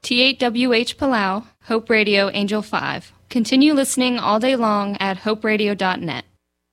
THWH Palau, Hope Radio Angel 5. Continue listening all day long at hoperadio.net.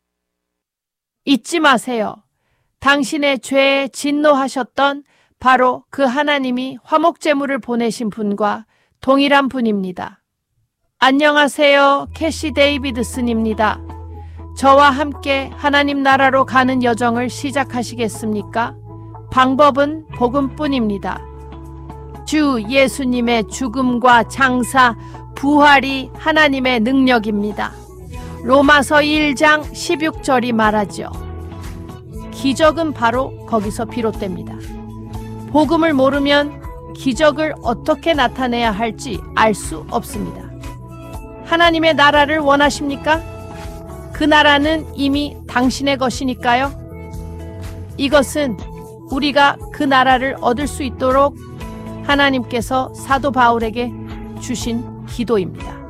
잊지 마세요. 당신의 죄에 진노하셨던 바로 그 하나님이 화목제물을 보내신 분과 동일한 분입니다. 안녕하세요. 캐시 데이비드슨입니다. 저와 함께 하나님 나라로 가는 여정을 시작하시겠습니까? 방법은 복음뿐입니다. 주 예수님의 죽음과 장사, 부활이 하나님의 능력입니다. 로마서 1장 16절이 말하죠. 기적은 바로 거기서 비롯됩니다. 복음을 모르면 기적을 어떻게 나타내야 할지 알 수 없습니다. 하나님의 나라를 원하십니까? 그 나라는 이미 당신의 것이니까요. 이것은 우리가 그 나라를 얻을 수 있도록 하나님께서 사도 바울에게 주신 기도입니다.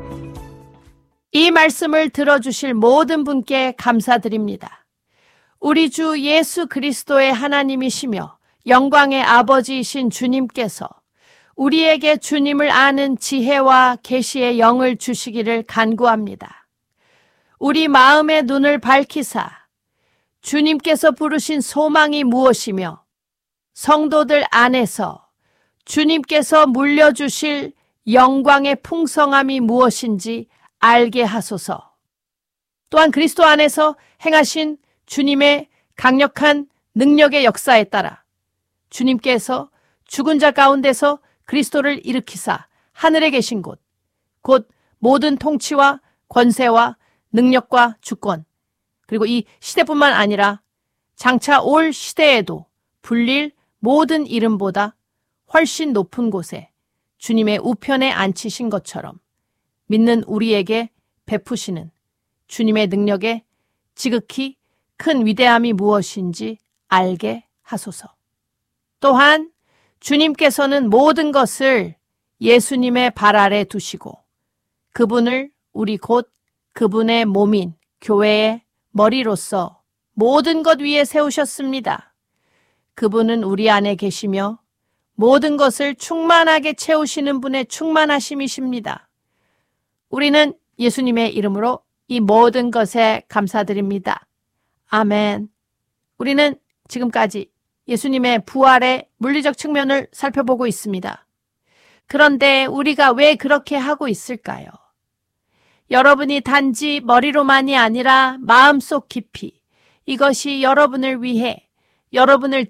이 말씀을 들어주실 모든 분께 감사드립니다. 우리 주 예수 그리스도의 하나님이시며 영광의 아버지이신 주님께서 우리에게 주님을 아는 지혜와 계시의 영을 주시기를 간구합니다. 우리 마음의 눈을 밝히사 주님께서 부르신 소망이 무엇이며 성도들 안에서 주님께서 물려주실 영광의 풍성함이 무엇인지 알게 하소서. 또한 그리스도 안에서 행하신 주님의 강력한 능력의 역사에 따라 주님께서 죽은 자 가운데서 그리스도를 일으키사 하늘에 계신 곳, 곧 모든 통치와 권세와 능력과 주권, 그리고 이 시대뿐만 아니라 장차 올 시대에도 불릴 모든 이름보다 훨씬 높은 곳에 주님의 우편에 앉히신 것처럼 믿는 우리에게 베푸시는 주님의 능력에 지극히 큰 위대함이 무엇인지 알게 하소서. 또한 주님께서는 모든 것을 예수님의 발 아래 두시고 그분을 우리 곧 그분의 몸인 교회의 머리로서 모든 것 위에 세우셨습니다. 그분은 우리 안에 계시며 모든 것을 충만하게 채우시는 분의 충만하심이십니다. 우리는 예수님의 이름으로 이 모든 것에 감사드립니다. 아멘. 우리는 지금까지 예수님의 부활의 물리적 측면을 살펴보고 있습니다. 그런데 우리가 왜 그렇게 하고 있을까요? 여러분이 단지 머리로만이 아니라 마음속 깊이 이것이 여러분을 위해 여러분을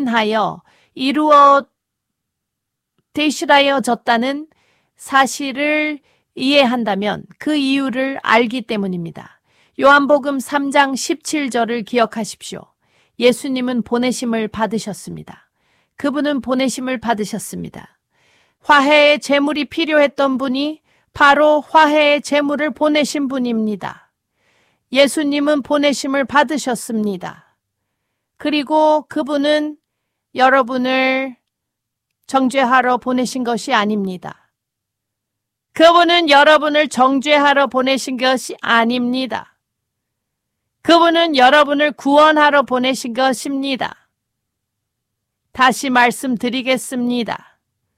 대신하여졌다는 사실을 이해한다면 그 이유를 알기 때문입니다. 요한복음 3장 17절을 기억하십시오. 예수님은 보내심을 받으셨습니다. 그분은 보내심을 받으셨습니다. 화해의 제물이 필요했던 분이 바로 화해의 제물을 보내신 분입니다. 예수님은 보내심을 받으셨습니다. 그리고 그분은 여러분을 정죄하러 보내신 것이 아닙니다. 그분은 여러분을 정죄하러 보내신 것이 아닙니다. 그분은 여러분을 구원하러 보내신 것입니다. 다시 말씀드리겠습니다.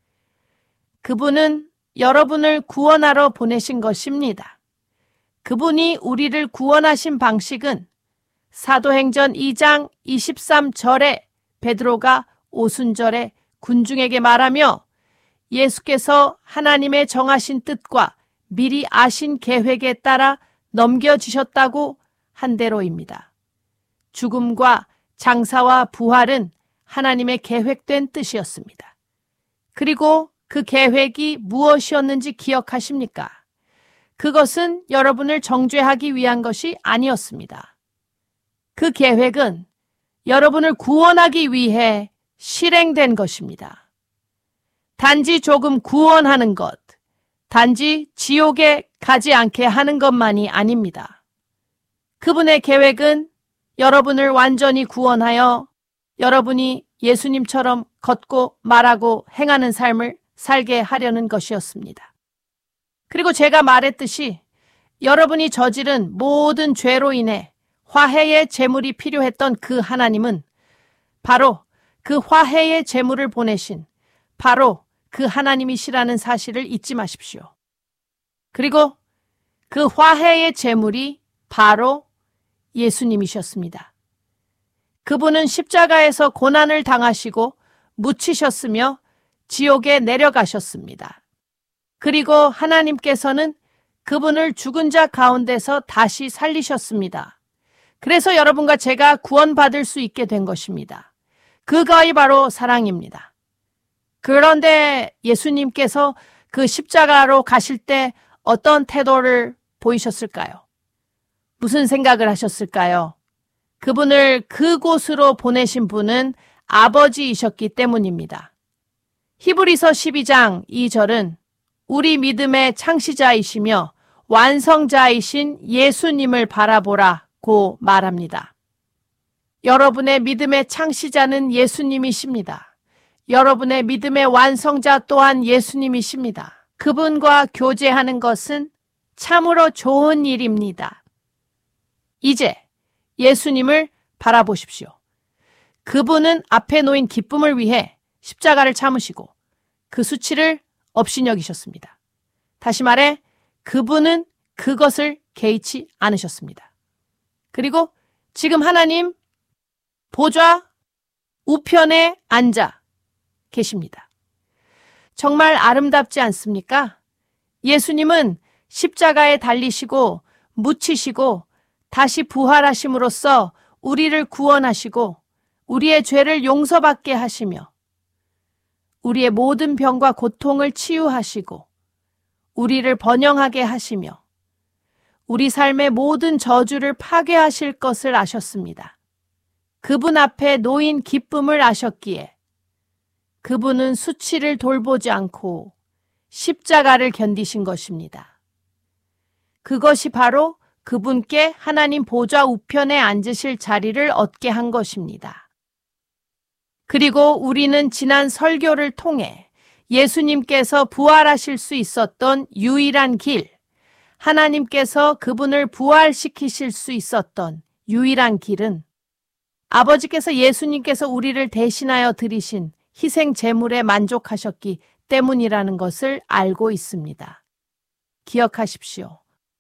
그분은 여러분을 구원하러 보내신 것입니다. 그분이 우리를 구원하신 방식은 사도행전 2장 23절에 베드로가 오순절에 군중에게 말하며 예수께서 하나님의 정하신 뜻과 미리 아신 계획에 따라 넘겨주셨다고 한 대로입니다. 죽음과 장사와 부활은 하나님의 계획된 뜻이었습니다. 그리고 그 계획이 무엇이었는지 기억하십니까? 그것은 여러분을 정죄하기 위한 것이 아니었습니다. 그 계획은 여러분을 구원하기 위해 실행된 것입니다. 단지 조금 구원하는 것, 단지 지옥에 가지 않게 하는 것만이 아닙니다. 그분의 계획은 여러분을 완전히 구원하여 여러분이 예수님처럼 걷고 말하고 행하는 삶을 살게 하려는 것이었습니다. 그리고 제가 말했듯이 여러분이 저지른 모든 죄로 인해 화해의 제물이 필요했던 그 하나님은 바로 그 화해의 제물을 보내신 바로 그 하나님이시라는 사실을 잊지 마십시오. 그리고 그 화해의 제물이 바로 예수님이셨습니다. 그분은 십자가에서 고난을 당하시고 묻히셨으며 지옥에 내려가셨습니다. 그리고 하나님께서는 그분을 죽은 자 가운데서 다시 살리셨습니다. 그래서 여러분과 제가 구원받을 수 있게 된 것입니다. 그것이 바로 사랑입니다. 그런데 예수님께서 그 십자가로 가실 때 어떤 태도를 보이셨을까요? 무슨 생각을 하셨을까요? 그분을 그곳으로 보내신 분은 아버지이셨기 때문입니다. 히브리서 12장 2절은 우리 믿음의 창시자이시며 완성자이신 예수님을 바라보라고 말합니다. 여러분의 믿음의 창시자는 예수님이십니다. 여러분의 믿음의 완성자 또한 예수님이십니다. 그분과 교제하는 것은 참으로 좋은 일입니다. 이제 예수님을 바라보십시오. 그분은 앞에 놓인 기쁨을 위해 십자가를 참으시고 그 수치를 업신여기셨습니다. 다시 말해 그분은 그것을 개의치 않으셨습니다. 그리고 지금 하나님 보좌 우편에 앉아 계십니다. 정말 아름답지 않습니까? 예수님은 십자가에 달리시고 묻히시고 다시 부활하심으로써 우리를 구원하시고 우리의 죄를 용서받게 하시며 우리의 모든 병과 고통을 치유하시고 우리를 번영하게 하시며 우리 삶의 모든 저주를 파괴하실 것을 아셨습니다. 그분 앞에 놓인 기쁨을 아셨기에 그분은 수치를 돌보지 않고 십자가를 견디신 것입니다. 그것이 바로 그분께 하나님 보좌 우편에 앉으실 자리를 얻게 한 것입니다. 그리고 우리는 지난 설교를 통해 예수님께서 부활하실 수 있었던 유일한 길, 하나님께서 그분을 부활시키실 수 있었던 유일한 길은 아버지께서 예수님께서 우리를 대신하여 드리신 희생 제물에 만족하셨기 때문이라는 것을 알고 있습니다. 기억하십시오.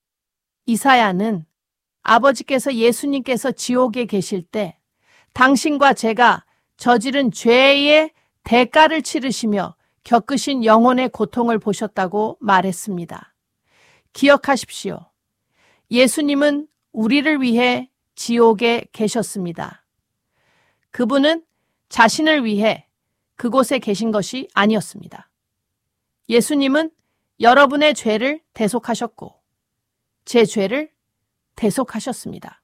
이사야는 아버지께서 예수님께서 지옥에 계실 때 당신과 제가 저지른 죄의 대가를 치르시며 겪으신 영혼의 고통을 보셨다고 말했습니다. 기억하십시오. 예수님은 우리를 위해 지옥에 계셨습니다. 그분은 자신을 위해 그곳에 계신 것이 아니었습니다. 예수님은 여러분의 죄를 대속하셨고 제 죄를 대속하셨습니다.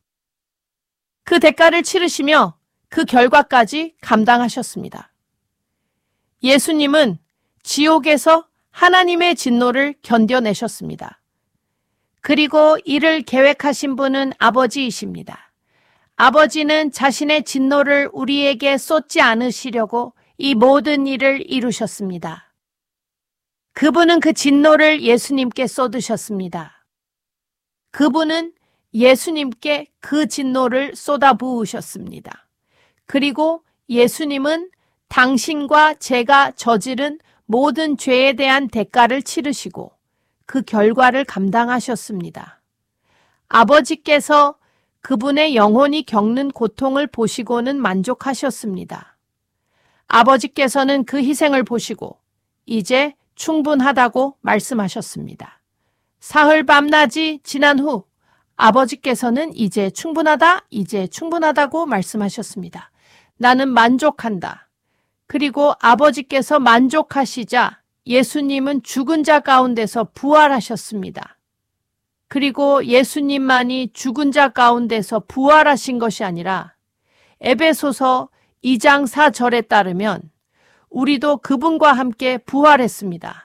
그 대가를 치르시며 그 결과까지 감당하셨습니다. 예수님은 지옥에서 하나님의 진노를 견뎌내셨습니다. 그리고 이를 계획하신 분은 아버지이십니다. 아버지는 자신의 진노를 우리에게 쏟지 않으시려고 이 모든 일을 이루셨습니다. 그분은 그 진노를 예수님께 쏟으셨습니다. 그분은 예수님께 그 진노를 쏟아부으셨습니다. 그리고 예수님은 당신과 제가 저지른 모든 죄에 대한 대가를 치르시고 그 결과를 감당하셨습니다. 아버지께서 그분의 영혼이 겪는 고통을 보시고는 만족하셨습니다. 아버지께서는 그 희생을 보시고 이제 충분하다고 말씀하셨습니다. 사흘 밤낮이 지난 후 아버지께서는 이제 충분하다고 말씀하셨습니다. 나는 만족한다. 그리고 아버지께서 만족하시자 예수님은 죽은 자 가운데서 부활하셨습니다. 그리고 예수님만이 죽은 자 가운데서 부활하신 것이 아니라 에베소서 2장 4절에 따르면 우리도 그분과 함께 부활했습니다.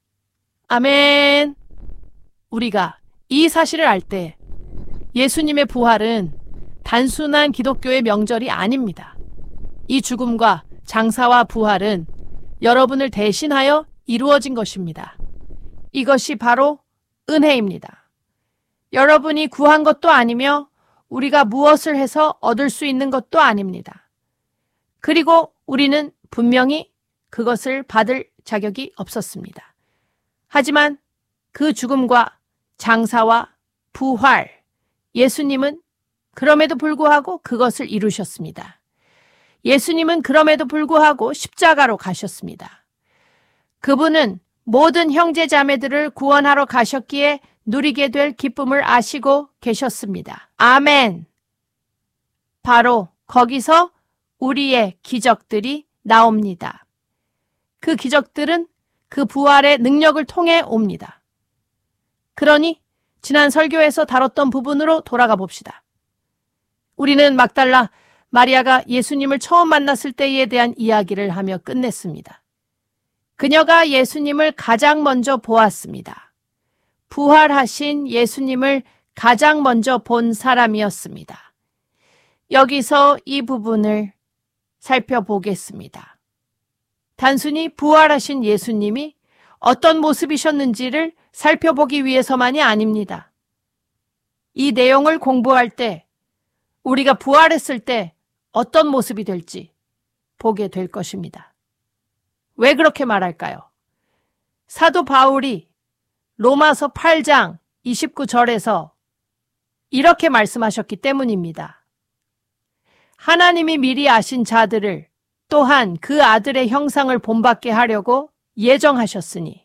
아멘. 우리가 이 사실을 알 때 예수님의 부활은 단순한 기독교의 명절이 아닙니다. 이 죽음과 장사와 부활은 여러분을 대신하여 이루어진 것입니다. 이것이 바로 은혜입니다. 여러분이 구한 것도 아니며 우리가 무엇을 해서 얻을 수 있는 것도 아닙니다. 그리고 우리는 분명히 그것을 받을 자격이 없었습니다. 하지만 그 죽음과 장사와 부활, 예수님은 그럼에도 불구하고 그것을 이루셨습니다. 예수님은 그럼에도 불구하고 십자가로 가셨습니다. 그분은 모든 형제 자매들을 구원하러 가셨기에 누리게 될 기쁨을 아시고 계셨습니다. 아멘. 바로 거기서 우리의 기적들이 나옵니다. 그 기적들은 그 부활의 능력을 통해 옵니다. 그러니 지난 설교에서 다뤘던 부분으로 돌아가 봅시다. 우리는 막달라 마리아가 예수님을 처음 만났을 때에 대한 이야기를 하며 끝냈습니다. 그녀가 예수님을 가장 먼저 보았습니다. 부활하신 예수님을 가장 먼저 본 사람이었습니다. 여기서 이 부분을 살펴보겠습니다. 단순히 부활하신 예수님이 어떤 모습이셨는지를 살펴보기 위해서만이 아닙니다. 이 내용을 공부할 때 우리가 부활했을 때 어떤 모습이 될지 보게 될 것입니다. 왜 그렇게 말할까요? 사도 바울이 로마서 8장 29절에서 이렇게 말씀하셨기 때문입니다. 하나님이 미리 아신 자들을 또한 그 아들의 형상을 본받게 하려고 예정하셨으니.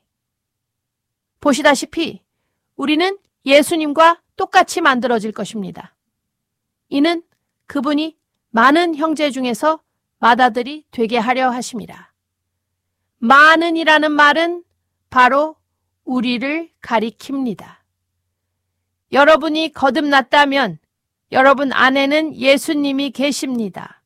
보시다시피 우리는 예수님과 똑같이 만들어질 것입니다. 이는 그분이 많은 형제 중에서 맏아들이 되게 하려 하심이라. 많은이라는 말은 바로 우리를 가리킵니다. 여러분이 거듭났다면 여러분 안에는 예수님이 계십니다.